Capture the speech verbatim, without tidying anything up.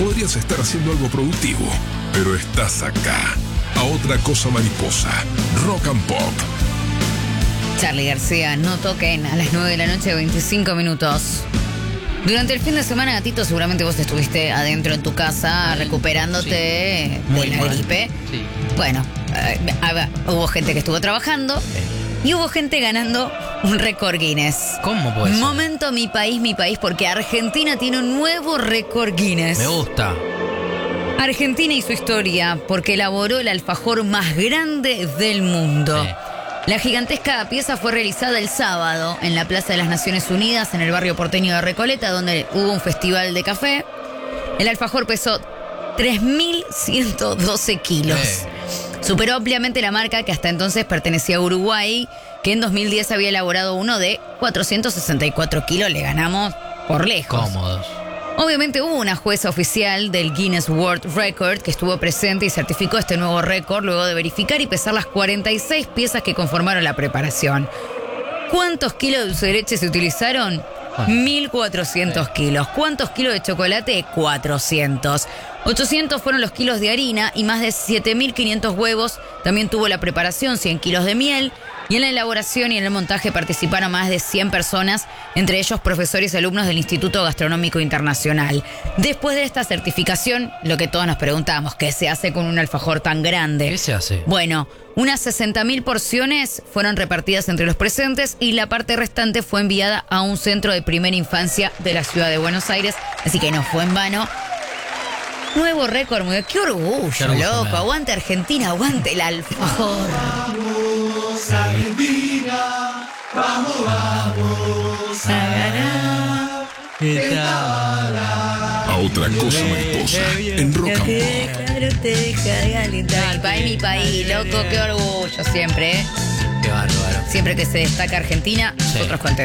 Podrías estar haciendo algo productivo, pero estás acá. A otra cosa mariposa. Rock and Pop. Charly García, no toquen, a las nueve de la noche, veinticinco minutos. Durante el fin de semana, Gatito, seguramente vos estuviste adentro en tu casa, Ay, recuperándote sí. de la mal. gripe. Sí. Bueno, eh, hubo gente que estuvo trabajando sí. y hubo gente ganando un récord Guinness. ¿Cómo puede ser? Momento mi país, mi país, porque Argentina tiene un nuevo récord Guinness. Me gusta. Argentina y su historia, porque elaboró el alfajor más grande del mundo. Sí. La gigantesca pieza fue realizada el sábado en la Plaza de las Naciones Unidas, en el barrio porteño de Recoleta, donde hubo un festival de café. El alfajor pesó tres mil ciento doce kilos. Sí. Superó ampliamente la marca que hasta entonces pertenecía a Uruguay, que en dos mil diez había elaborado uno de cuatrocientos sesenta y cuatro kilos. Le ganamos por lejos. Cómodos. Obviamente hubo una jueza oficial del Guinness World Record que estuvo presente y certificó este nuevo récord luego de verificar y pesar las cuarenta y seis piezas que conformaron la preparación. ¿Cuántos kilos de dulce de leche se utilizaron? mil cuatrocientos kilos. ¿Cuántos kilos de chocolate? cuatrocientos. ochocientos fueron los kilos de harina y más de siete mil quinientos huevos. También tuvo la preparación, cien kilos de miel. Y en la elaboración y en el montaje participaron más de cien personas, entre ellos profesores y alumnos del Instituto Gastronómico Internacional. Después de esta certificación, lo que todos nos preguntamos, ¿qué se hace con un alfajor tan grande? ¿Qué se hace? Bueno, unas sesenta mil porciones fueron repartidas entre los presentes y la parte restante fue enviada a un centro de primera infancia de la ciudad de Buenos Aires, así que no fue en vano. Nuevo récord, muy... ¡Qué orgullo, Qué orgullo, loco! man. Aguante Argentina, aguante el alfajor. Vamos Argentina, vamos, vamos a ganar. A otra cosa mariposa. En Rock and Pop. Mi país, mi país, loco, qué orgullo siempre, ¿eh? Qué bárbaro. Siempre que se destaca Argentina, Sí. nosotros contentos.